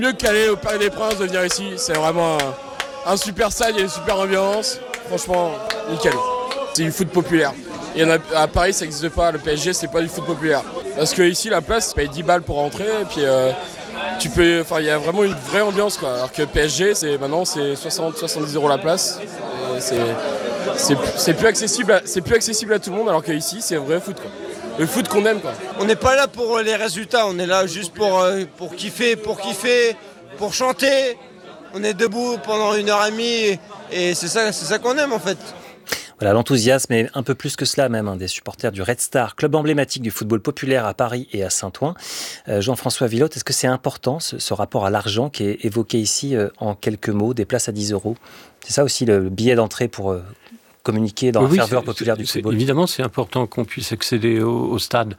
Mieux qu'aller au Parc des Princes de venir ici, c'est vraiment un super stade, il y a une super ambiance, franchement, nickel. C'est du foot populaire. Il y en a, à Paris, ça n'existe pas, le PSG, c'est pas du foot populaire. Parce que ici, la place, tu payes 10 balles pour rentrer, et puis il y a vraiment une vraie ambiance, quoi. Alors que PSG, maintenant, c'est 60-70 € la place. C'est plus accessible à tout le monde, alors qu'ici, c'est un vrai foot, quoi. Le foot qu'on aime, quoi. On n'est pas là pour les résultats, on est là juste pour kiffer, pour chanter. On est debout pendant 1h30 et c'est ça qu'on aime en fait. Voilà, l'enthousiasme est un peu plus que cela même, des supporters du Red Star, club emblématique du football populaire à Paris et à Saint-Ouen. Jean-François Villot, est-ce que c'est important ce rapport à l'argent qui est évoqué ici en quelques mots, des places à 10 €? C'est ça aussi le billet d'entrée pour communiquer dans la ferveur populaire du football. Évidemment, c'est important qu'on puisse accéder au stade.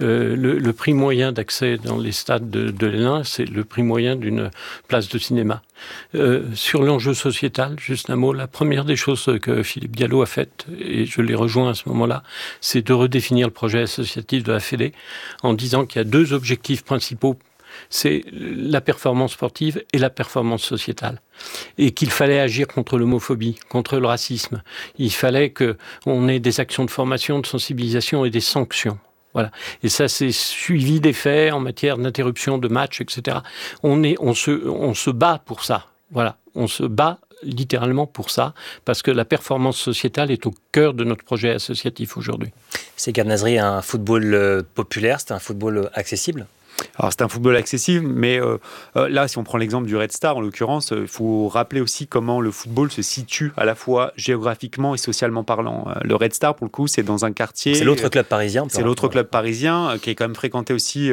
Le prix moyen d'accès dans les stades de l'Ain, c'est le prix moyen d'une place de cinéma. Sur l'enjeu sociétal, juste un mot, la première des choses que Philippe Diallo a faites, et je l'ai rejoint à ce moment-là, c'est de redéfinir le projet associatif de la Fédé en disant qu'il y a 2 objectifs principaux. C'est la performance sportive et la performance sociétale. Et qu'il fallait agir contre l'homophobie, contre le racisme. Il fallait qu'on ait des actions de formation, de sensibilisation et des sanctions. Voilà. Et ça, c'est suivi des faits en matière d'interruption de matchs, etc. On se bat pour ça. Voilà. On se bat littéralement pour ça, parce que la performance sociétale est au cœur de notre projet associatif aujourd'hui. C'est Gad Nasri, un football populaire, c'est un football accessible ? Alors c'est un football accessible, mais là, si on prend l'exemple du Red Star, en l'occurrence, il faut rappeler aussi comment le football se situe à la fois géographiquement et socialement parlant. Le Red Star, pour le coup, c'est dans un quartier... C'est l'autre club parisien. C'est l'autre club parisien qui est quand même fréquenté aussi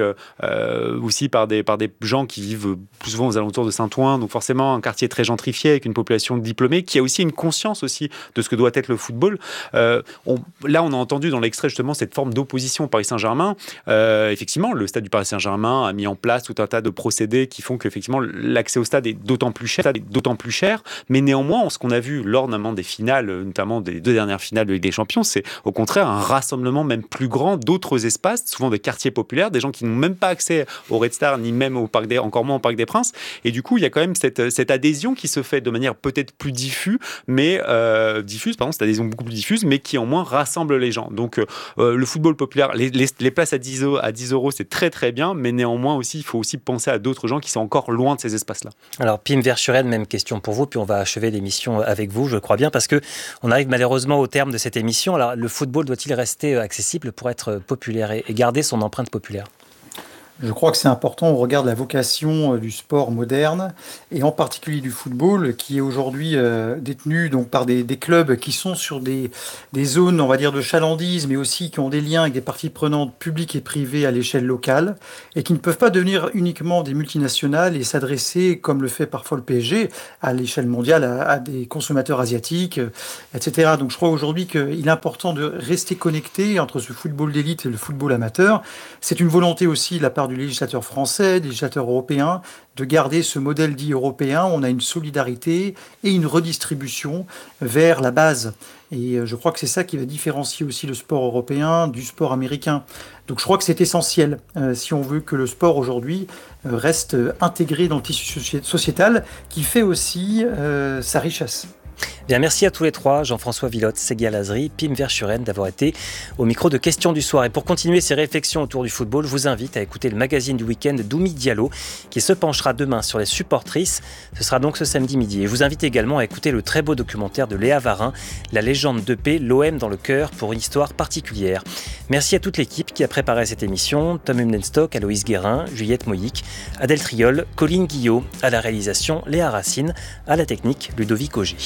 par des gens qui vivent plus souvent aux alentours de Saint-Ouen, donc forcément un quartier très gentrifié avec une population diplômée qui a aussi une conscience aussi de ce que doit être le football. Là, on a entendu dans l'extrait justement cette forme d'opposition au Paris Saint-Germain. Effectivement, le stade du Paris Saint-Germain a mis en place tout un tas de procédés qui font qu'effectivement l'accès au stade est d'autant plus cher, mais néanmoins, ce qu'on a vu lors notamment des finales, notamment des 2 dernières finales de Ligue des Champions, c'est au contraire un rassemblement même plus grand d'autres espaces, souvent des quartiers populaires, des gens qui n'ont même pas accès au Red Star, ni même encore moins au Parc des Princes, et du coup, il y a quand même cette adhésion qui se fait de manière peut-être plus diffuse, cette adhésion beaucoup plus diffuse, mais qui en moins rassemble les gens. Donc, le football populaire, les places à 10 €, c'est très très bien, mais néanmoins aussi, il faut aussi penser à d'autres gens qui sont encore loin de ces espaces-là. Alors, Pim Verschuren, même question pour vous, puis on va achever l'émission avec vous, je crois bien, parce qu'on arrive malheureusement au terme de cette émission. Alors, le football doit-il rester accessible pour être populaire et garder son empreinte populaire ? Je crois que c'est important au regard de la vocation du sport moderne et en particulier du football qui est aujourd'hui détenu donc par des clubs qui sont sur des zones, on va dire, de chalandise, mais aussi qui ont des liens avec des parties prenantes publiques et privées à l'échelle locale et qui ne peuvent pas devenir uniquement des multinationales et s'adresser, comme le fait parfois le PSG, à l'échelle mondiale à des consommateurs asiatiques, etc. Donc je crois aujourd'hui qu'il est important de rester connecté entre ce football d'élite et le football amateur. C'est une volonté aussi de la part du législateur français, des législateurs européens, de garder ce modèle dit européen. On a une solidarité et une redistribution vers la base. Et je crois que c'est ça qui va différencier aussi le sport européen du sport américain. Donc je crois que c'est essentiel si on veut que le sport aujourd'hui reste intégré dans le tissu sociétal qui fait aussi sa richesse. Bien, merci à tous les trois, Jean-François Villot, Gad Nasri, Pim Verschuren, d'avoir été au micro de Questions du Soir. Et pour continuer ces réflexions autour du football, je vous invite à écouter le magazine du week-end d'Oumi Diallo, qui se penchera demain sur les supportrices. Ce sera donc ce samedi midi. Et je vous invite également à écouter le très beau documentaire de Léa Varin, La légende de paix, l'OM dans le cœur, pour une histoire particulière. Merci à toute l'équipe qui a préparé cette émission, Tom Humlenstock, Aloïs Guérin, Juliette Moïc, Adèle Triol, Colline Guillot, à la réalisation, Léa Racine, à la technique, Ludovic Auger.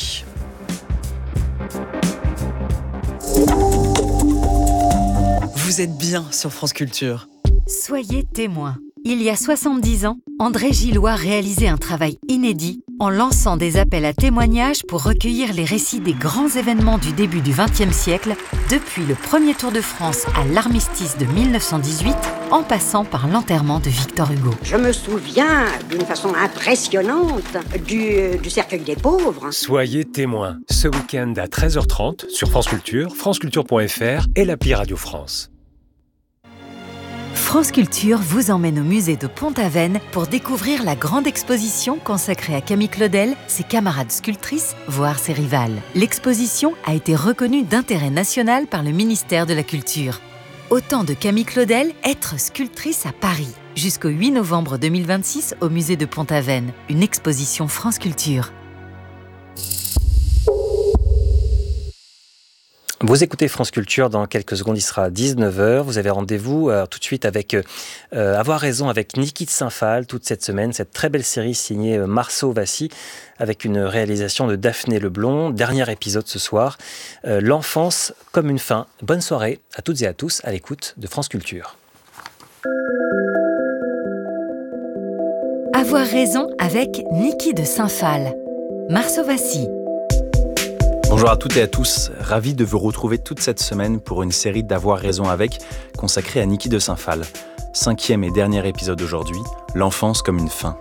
Vous êtes bien sur France Culture. Soyez témoins. Il y a 70 ans, André Gillois réalisait un travail inédit en lançant des appels à témoignages pour recueillir les récits des grands événements du début du XXe siècle, depuis le premier Tour de France à l'armistice de 1918, en passant par l'enterrement de Victor Hugo. Je me souviens d'une façon impressionnante du cercueil des pauvres. Soyez témoins, ce week-end à 13h30 sur France Culture, franceculture.fr et l'appli Radio France. France Culture vous emmène au musée de Pont-Aven pour découvrir la grande exposition consacrée à Camille Claudel, ses camarades sculptrices, voire ses rivales. L'exposition a été reconnue d'intérêt national par le ministère de la Culture. Autant de Camille Claudel, être sculptrice à Paris. Jusqu'au 8 novembre 2026 au musée de Pont-Aven. Une exposition France Culture. Vous écoutez France Culture, dans quelques secondes il sera 19h. Vous avez rendez-vous tout de suite avec Avoir raison avec Niki de Saint-Phal toute cette semaine. Cette très belle série signée Marceau Vassy avec une réalisation de Daphné Leblond. Dernier épisode ce soir. L'enfance comme une fin. Bonne soirée à toutes et à tous à l'écoute de France Culture. Avoir raison avec Niki de Saint-Phal. Marceau Vassy. Bonjour à toutes et à tous, ravi de vous retrouver toute cette semaine pour une série d'Avoir raison avec, consacrée à Niki de Saint-Phal. 5e et dernier épisode aujourd'hui, l'enfance comme une fin.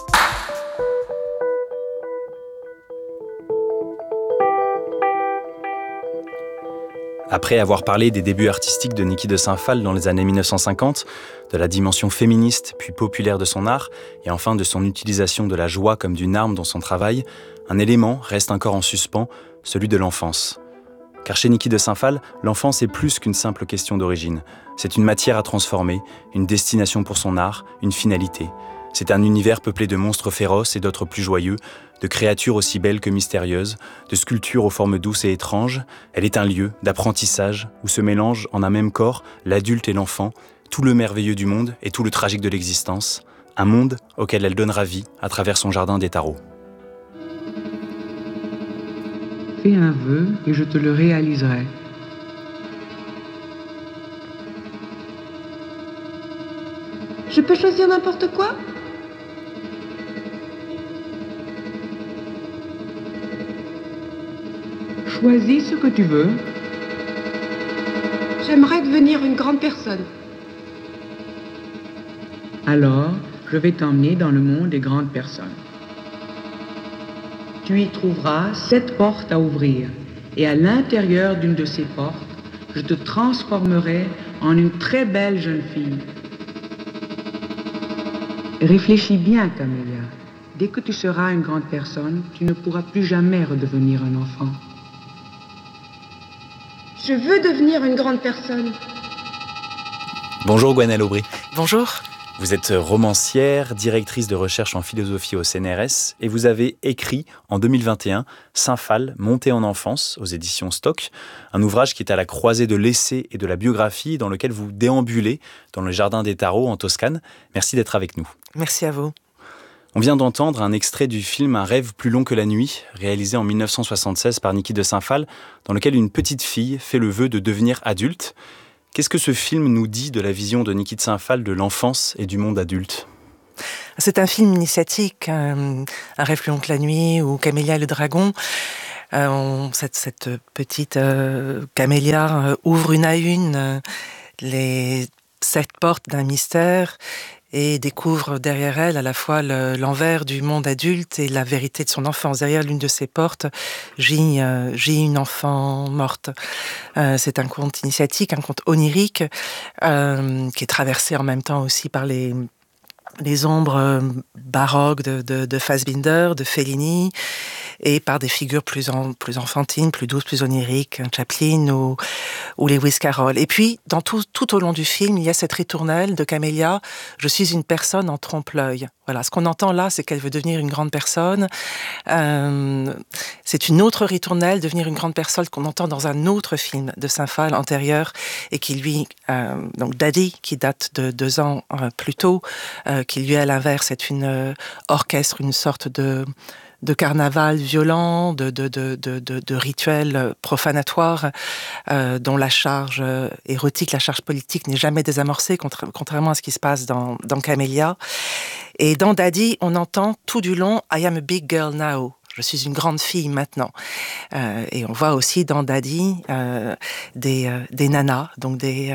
Après avoir parlé des débuts artistiques de Niki de Saint-Phal dans les années 1950, de la dimension féministe puis populaire de son art, et enfin de son utilisation de la joie comme d'une arme dans son travail, un élément reste encore en suspens, celui de l'enfance. Car chez Niki de Saint-Phal, l'enfance est plus qu'une simple question d'origine. C'est une matière à transformer, une destination pour son art, une finalité. C'est un univers peuplé de monstres féroces et d'autres plus joyeux, de créatures aussi belles que mystérieuses, de sculptures aux formes douces et étranges. Elle est un lieu d'apprentissage où se mélangent en un même corps l'adulte et l'enfant, tout le merveilleux du monde et tout le tragique de l'existence. Un monde auquel elle donnera vie à travers son jardin des tarots. Fais un vœu et je te le réaliserai. Je peux choisir n'importe quoi ? Choisis ce que tu veux. J'aimerais devenir une grande personne. Alors, je vais t'emmener dans le monde des grandes personnes. Tu y trouveras 7 portes à ouvrir. Et à l'intérieur d'une de ces portes, je te transformerai en une très belle jeune fille. Réfléchis bien, Camélia. Dès que tu seras une grande personne, tu ne pourras plus jamais redevenir un enfant. Je veux devenir une grande personne. Bonjour Gwenaëlle Aubry. Bonjour. Vous êtes romancière, directrice de recherche en philosophie au CNRS et vous avez écrit en 2021 Saint-Phal, montée en enfance aux éditions Stock, un ouvrage qui est à la croisée de l'essai et de la biographie dans lequel vous déambulez dans le jardin des tarots en Toscane. Merci d'être avec nous. Merci à vous. On vient d'entendre un extrait du film Un rêve plus long que la nuit, réalisé en 1976 par Niki de Saint-Phal, dans lequel une petite fille fait le vœu de devenir adulte. Qu'est-ce que ce film nous dit de la vision de Niki de Saint-Phal de l'enfance et du monde adulte ? C'est un film initiatique, Un rêve plus long que la nuit ou Camélia et le dragon. Cette petite Camélia ouvre une à une les 7 portes d'un mystère et découvre derrière elle à la fois l'envers du monde adulte et la vérité de son enfance. Derrière l'une de ces portes gît une enfant morte. C'est un conte initiatique, un conte onirique, qui est traversé en même temps aussi par les ombres baroques de Fassbinder, de Fellini, et par des figures plus enfantines, plus douces, plus oniriques, Chaplin ou Lewis Carroll. Et puis, tout au long du film, il y a cette ritournelle de Camélia, je suis une personne en trompe-l'œil. Voilà, ce qu'on entend là, c'est qu'elle veut devenir une grande personne. C'est une autre ritournelle, devenir une grande personne, qu'on entend dans un autre film de Saint-Phal antérieur, et qui lui, donc Daddy, qui date de 2 ans plus tôt, qui lui, à l'inverse, est une orchestre, une sorte de carnaval violent, de rituels profanatoires, dont la charge érotique, la charge politique n'est jamais désamorcée, contrairement à ce qui se passe dans Camélia. Et dans Daddy, on entend tout du long « I am a big girl now ». Je suis une grande fille maintenant. Et on voit aussi dans Daddy des nanas, donc des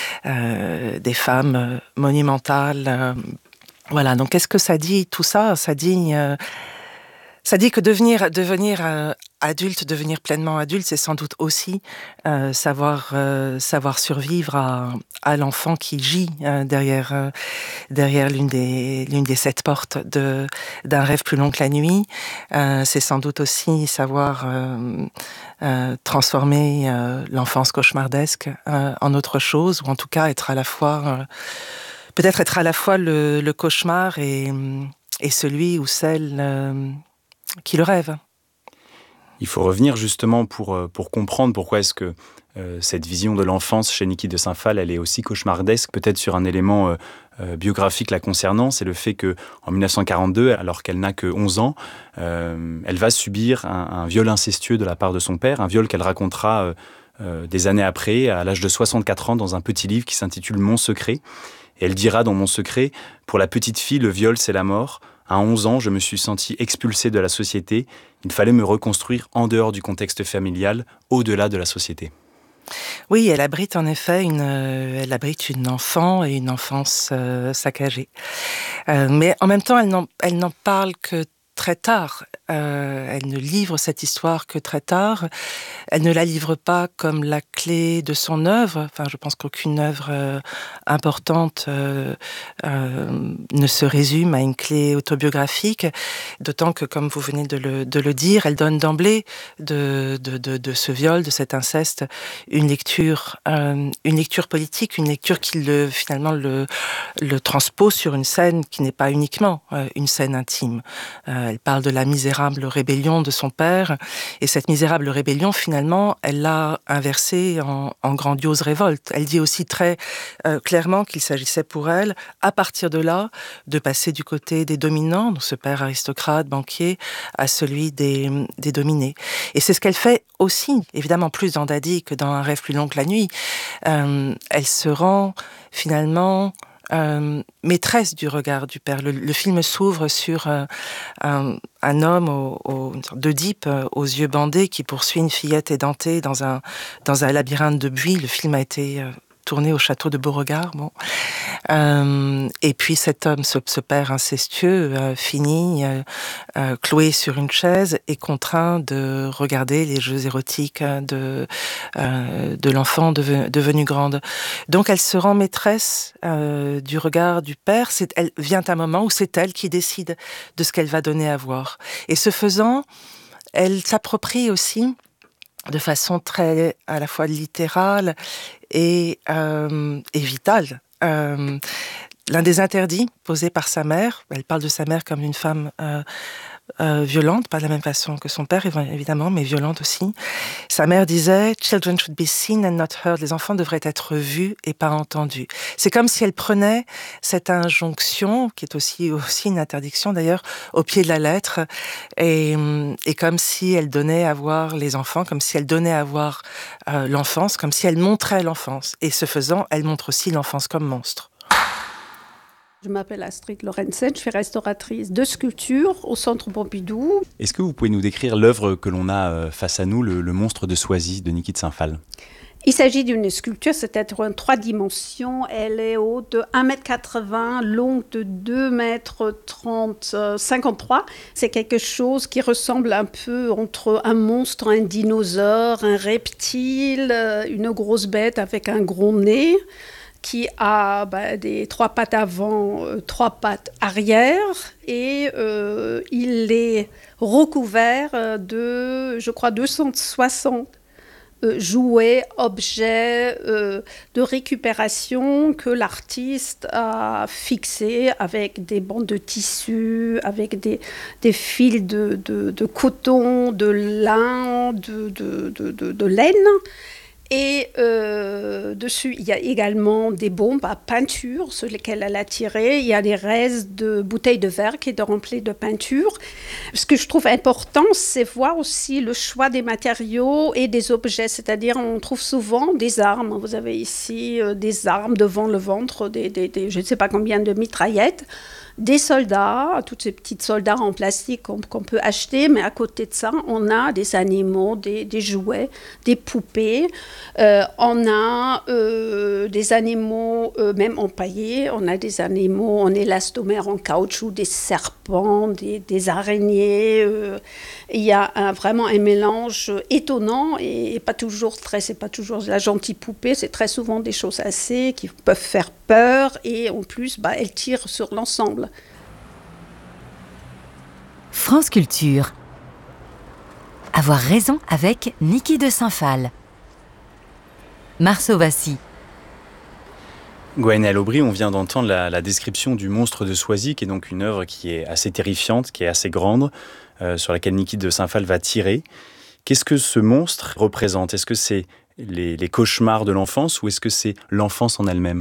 femmes monumentales. Voilà, donc qu'est-ce que ça dit tout ça ? Ça dit que devenir adulte, devenir pleinement adulte, c'est sans doute aussi savoir survivre à l'enfant qui gît derrière l'une des 7 portes d'un rêve plus long que la nuit. C'est sans doute aussi savoir transformer l'enfance cauchemardesque en autre chose, ou en tout cas être à la fois le cauchemar et celui ou celle qui le rêve. Il faut revenir justement pour comprendre pourquoi est-ce que cette vision de l'enfance chez Niki de Saint-Phalle, elle est aussi cauchemardesque, peut-être sur un élément biographique la concernant, c'est le fait qu'en 1942, alors qu'elle n'a que 11 ans, elle va subir un viol incestueux de la part de son père, un viol qu'elle racontera des années après, à l'âge de 64 ans, dans un petit livre qui s'intitule « Mon secret ». Et elle dira dans « Mon secret », pour la petite fille, le viol, c'est la mort. À 11 ans, je me suis sentie expulsée de la société. Il fallait me reconstruire en dehors du contexte familial, au-delà de la société. Oui, elle abrite en effet une enfant et une enfance saccagée. Mais en même temps, elle n'en parle que très tard. Elle ne livre cette histoire que très tard. Elle ne la livre pas comme la clé de son œuvre. Enfin, je pense qu'aucune œuvre importante ne se résume à une clé autobiographique. D'autant que, comme vous venez de le dire, elle donne d'emblée de ce viol, de cet inceste, une lecture politique, une lecture qui finalement le transpose sur une scène qui n'est pas uniquement une scène intime. Elle parle de la misérable rébellion de son père, et cette misérable rébellion, finalement, elle l'a inversée en grandiose révolte. Elle dit aussi très clairement qu'il s'agissait pour elle, à partir de là, de passer du côté des dominants, donc ce père aristocrate, banquier, à celui des dominés. Et c'est ce qu'elle fait aussi, évidemment plus dans Daddy que dans Un rêve plus long que la nuit. Elle se rend finalement maîtresse du regard du père. Le film s'ouvre sur un homme une sorte d'Oedipe aux yeux bandés qui poursuit une fillette édentée dans un labyrinthe de buis. Le film a été tourné au château de Beauregard. Bon. Et puis cet homme, ce père incestueux, finit cloué sur une chaise et contraint de regarder les jeux érotiques de l'enfant devenue grande. Donc elle se rend maîtresse du regard du père. Elle vient un moment où c'est elle qui décide de ce qu'elle va donner à voir. Et ce faisant, elle s'approprie aussi de façon très à la fois littérale et vitale. L'un des interdits posés par sa mère, elle parle de sa mère comme une femme violente, pas de la même façon que son père évidemment, mais violente aussi. Sa mère disait « Children should be seen and not heard ». Les enfants devraient être vus et pas entendus. C'est comme si elle prenait cette injonction, qui est aussi une interdiction d'ailleurs, au pied de la lettre, et comme si elle donnait à voir les enfants, comme si elle donnait à voir l'enfance, comme si elle montrait l'enfance. Et ce faisant, elle montre aussi l'enfance comme monstre. Je m'appelle Astrid Lorentzen, je suis restauratrice de sculpture au Centre Pompidou. Est-ce que vous pouvez nous décrire l'œuvre que l'on a face à nous, le monstre de Soisy de Niki de Saint-Phalle ? Il s'agit d'une sculpture, c'est-à-dire en 3 dimensions. Elle est haute de 1,80 m, longue de 2,53 m. C'est quelque chose qui ressemble un peu entre un monstre, un dinosaure, un reptile, une grosse bête avec un gros nez, qui a des 3 pattes avant, 3 pattes arrière, et il est recouvert de, je crois, 260 jouets, objets de récupération que l'artiste a fixés avec des bandes de tissu, avec des fils de coton, de lin, de laine. Et dessus, il y a également des bombes à peinture sur lesquelles elle a tiré. Il y a des restes de bouteilles de verre qui étaient remplies de peinture. Ce que je trouve important, c'est voir aussi le choix des matériaux et des objets. C'est-à-dire, on trouve souvent des armes. Vous avez ici des armes devant le ventre, je ne sais pas combien de mitraillettes. des soldats, tous ces petits soldats en plastique qu'on peut acheter, mais à côté de ça, on a des animaux, des jouets, des poupées, on a des animaux même empaillés, on a des animaux en élastomère, en caoutchouc, des serpents, des araignées. Il y a vraiment un mélange étonnant et c'est pas toujours la gentille poupée, c'est très souvent des choses assez qui peuvent faire peur et en plus, elles tirent sur l'ensemble. France Culture. Avoir raison avec Niki de Saint-Phal. Marceau Vassy. Gwenaëlle Aubry, on vient d'entendre la description du monstre de Soisy, qui est donc une œuvre qui est assez terrifiante, qui est assez grande, sur laquelle Niki de Saint-Phal va tirer. Qu'est-ce que ce monstre représente ? Est-ce que c'est les cauchemars de l'enfance ou est-ce que c'est l'enfance en elle-même ?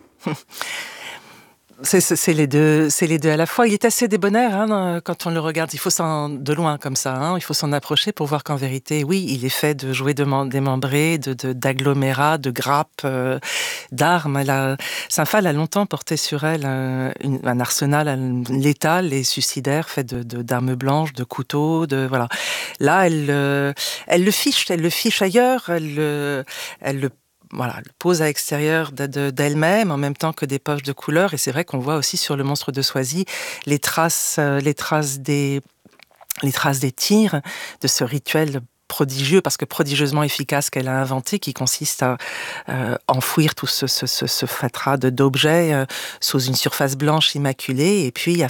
C'est les deux à la fois. Il est assez débonnaire quand on le regarde. Il faut de loin comme ça. Il faut s'en approcher pour voir qu'en vérité, oui, il est fait de jouets démembrés, d'agglomérats, de grappes, d'armes. Saint-Phal a longtemps porté sur elle un arsenal létal et suicidaire fait d'armes blanches, de couteaux, voilà. Là, elle le fiche ailleurs. Elle le pose à l'extérieur d'elle-même en même temps que des poches de couleurs. Et c'est vrai qu'on voit aussi sur le monstre de Soisy les traces des tirs de ce rituel prodigieux, parce que prodigieusement efficace qu'elle a inventé, qui consiste à enfouir tout ce fatras d'objets sous une surface blanche immaculée, et puis à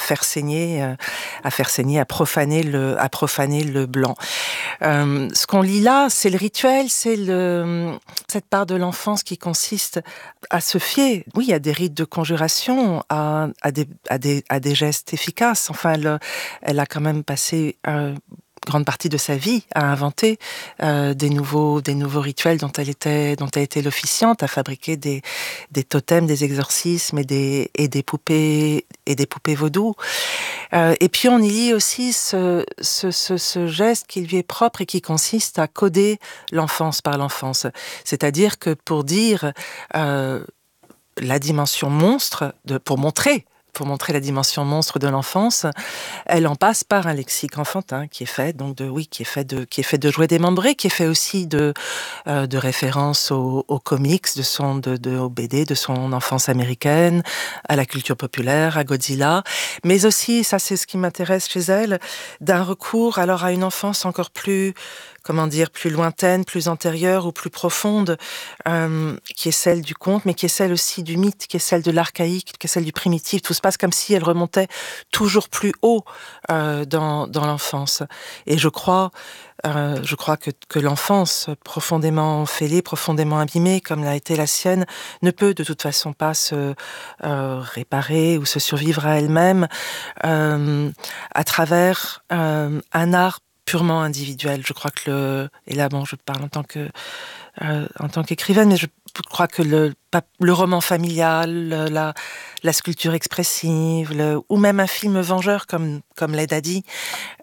profaner le blanc. Ce qu'on lit là, c'est le rituel, c'est cette part de l'enfance qui consiste à se fier, oui, à des rites de conjuration, à des gestes efficaces. Enfin, elle a quand même passé grande partie de sa vie à inventer des nouveaux rituels dont elle était l'officiante, à fabriquer des totems, des exorcismes et des poupées vaudou. Et puis on y lit aussi ce geste qui lui est propre et qui consiste à coder l'enfance par l'enfance. C'est-à-dire que pour dire la dimension monstre, pour montrer la dimension monstre de l'enfance, elle en passe par un lexique enfantin qui est fait de jouets démembrés, qui est fait aussi de références aux comics aux BD de son enfance américaine, à la culture populaire, à Godzilla, mais aussi, ça c'est ce qui m'intéresse chez elle, d'un recours alors à une enfance encore plus lointaine, plus antérieure ou plus profonde, qui est celle du conte, mais qui est celle aussi du mythe, qui est celle de l'archaïque, qui est celle du primitif. Tout se passe comme si elle remontait toujours plus haut dans l'enfance. Et je crois que l'enfance, profondément fêlée, profondément abîmée, comme l'a été la sienne, ne peut de toute façon pas se réparer ou se survivre à elle-même à travers un art purement individuel. Je crois que et là bon, je parle en tant qu'écrivaine, mais je crois que le roman familial, la sculpture expressive, ou même un film vengeur comme l'aide à dit,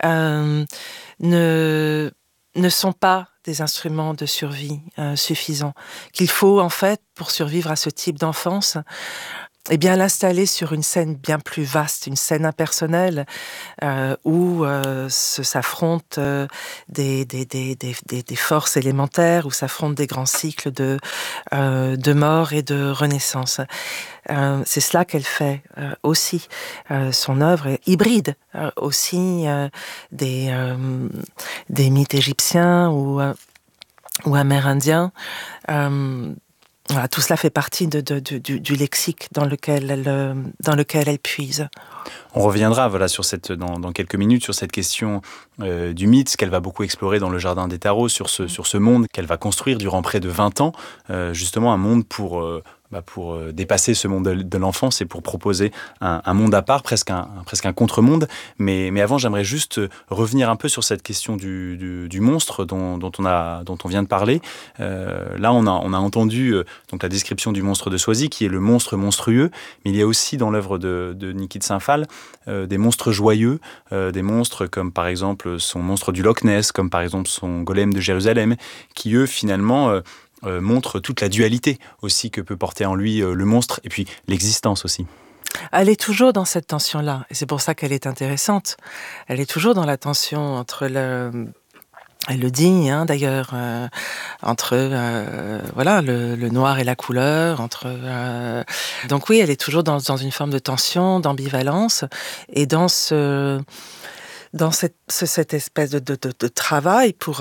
ne sont pas des instruments de survie suffisants. Qu'il faut en fait, pour survivre à ce type d'enfance, l'installer sur une scène bien plus vaste, une scène impersonnelle où s'affrontent des forces élémentaires, où s'affrontent des grands cycles de mort et de renaissance. C'est cela qu'elle fait aussi. Son œuvre est hybride aussi des mythes égyptiens ou amérindiens. Voilà, tout cela fait partie du lexique dans lequel elle puise. On reviendra sur dans quelques minutes sur cette question du mythe, ce qu'elle va beaucoup explorer dans le Jardin des Tarots, sur ce monde qu'elle va construire durant près de 20 ans, justement un monde pour dépasser ce monde de l'enfance et pour proposer un monde à part, presque un contre-monde. Mais avant, j'aimerais juste revenir un peu sur cette question du monstre dont on vient de parler. Là, on a entendu donc la description du monstre de Soisy, qui est le monstre monstrueux, mais il y a aussi dans l'œuvre de Niki de Saint-Phal des monstres joyeux, des monstres comme par exemple son monstre du Loch Ness, comme par exemple son golem de Jérusalem, qui eux finalement montre toute la dualité aussi que peut porter en lui le monstre, et puis l'existence aussi. Elle est toujours dans cette tension-là, et c'est pour ça qu'elle est intéressante. Elle est toujours dans la tension entre elle le dit, d'ailleurs, entre le noir et la couleur, donc oui, elle est toujours dans une forme de tension, d'ambivalence, et dans cette espèce de travail pour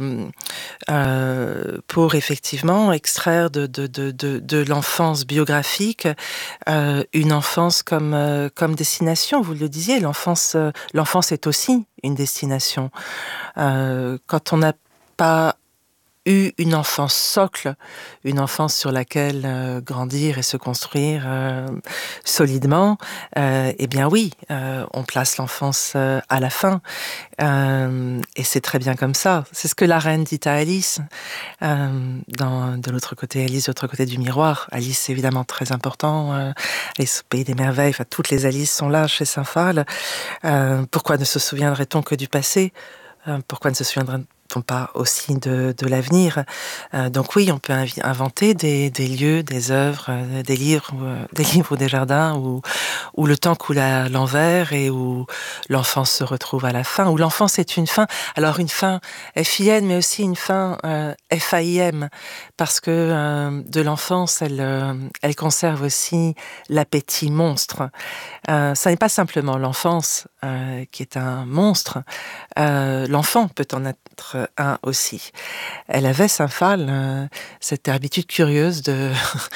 effectivement extraire de l'enfance biographique une enfance comme destination. Vous le disiez, l'enfance est aussi une destination. Quand on n'a pas eu une enfance socle, une enfance sur laquelle grandir et se construire solidement, eh bien oui, on place l'enfance à la fin. Et c'est très bien comme ça. C'est ce que la reine dit à Alice, de l'autre côté, Alice de l'autre côté du miroir. Alice, c'est évidemment très important. Alice au pays des merveilles, enfin, toutes les Alice sont là chez Saint-Phal. Pourquoi ne se souviendrait-on que du passé ? Pourquoi ne se souviendrait-on pas aussi de l'avenir. Donc oui, on peut inventer des lieux, des œuvres, des livres ou des jardins où le temps coule à l'envers et où l'enfance se retrouve à la fin, où l'enfance est une fin. Alors une fin F-I-N, mais aussi une fin F-A-I-M, parce que de l'enfance, elle conserve aussi l'appétit monstre. Ça n'est pas simplement l'enfance qui est un monstre. L'enfant peut en être un aussi. Elle avait, Saint-Phal, cette habitude curieuse de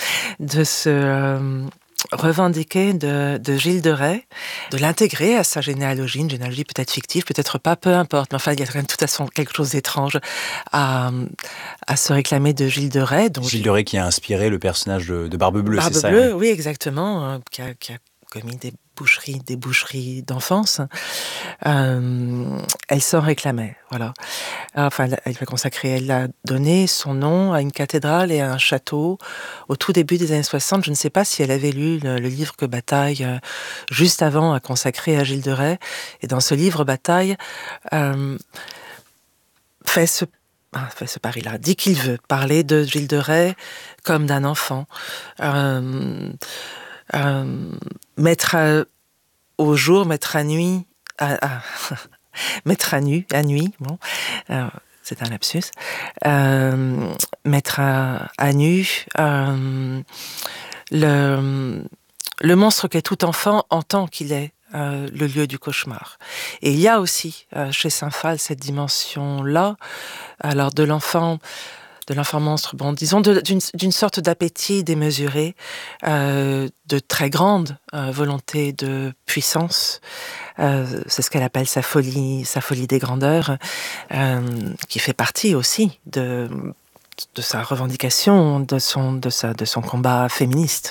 se revendiquer de Gilles de Rais, de l'intégrer à sa généalogie, une généalogie peut-être fictive, peut-être pas, peu importe, mais enfin il y a quand même de toute façon quelque chose d'étrange à se réclamer de Gilles de Rais. Gilles de Rais qui a inspiré le personnage de Barbe Bleue, c'est ça? Barbe Bleue, oui, exactement, qui a commis des boucheries d'enfance. Elle s'en réclamait, voilà. Enfin, elle a donné son nom à une cathédrale et à un château au tout début des années 60. Je ne sais pas si elle avait lu le livre que Bataille, juste avant, a consacré à Gilles de Rais. Et dans ce livre, Bataille fait ce pari-là, dit qu'il veut parler de Gilles de Rais comme d'un enfant. Mettre au jour, mettre à nuit, mettre à nu, à nuit, bon, c'est un lapsus, mettre à nu le monstre qu'est tout enfant en tant qu'il est le lieu du cauchemar. Et il y a aussi chez Saint-Phal cette dimension-là, alors de l'enfant monstre, bon, disons d'une sorte d'appétit démesuré, de très grande volonté de puissance. C'est ce qu'elle appelle sa folie des grandeurs, qui fait partie aussi de sa revendication, de son combat féministe.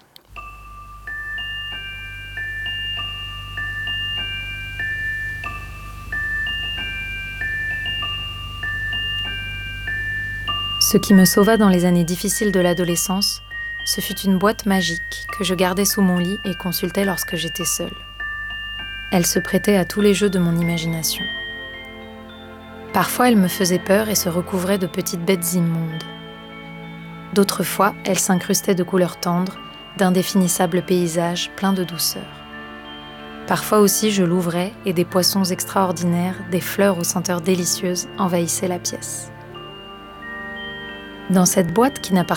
Ce qui me sauva dans les années difficiles de l'adolescence, ce fut une boîte magique que je gardais sous mon lit et consultais lorsque j'étais seule. Elle se prêtait à tous les jeux de mon imagination. Parfois, elle me faisait peur et se recouvrait de petites bêtes immondes. D'autres fois, elle s'incrustait de couleurs tendres, d'indéfinissables paysages pleins de douceur. Parfois aussi, je l'ouvrais et des poissons extraordinaires, des fleurs aux senteurs délicieuses envahissaient la pièce. Dans cette boîte qui n'appartenait